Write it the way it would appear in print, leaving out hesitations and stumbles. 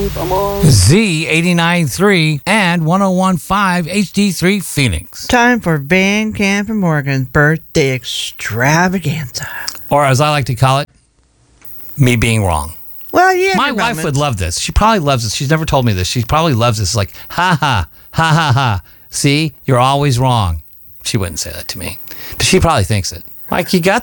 Z89.3 and 101.5 HD3 Phoenix. Time for Van Camp and Morgan's birthday extravaganza. Or as I like to call it, me being wrong. Well, yeah. My wife would love this. She probably loves this. She's never told me this. She probably loves this. Like, ha ha, ha ha ha. See, you're always wrong. She wouldn't say that to me. But she probably thinks it. Like, you got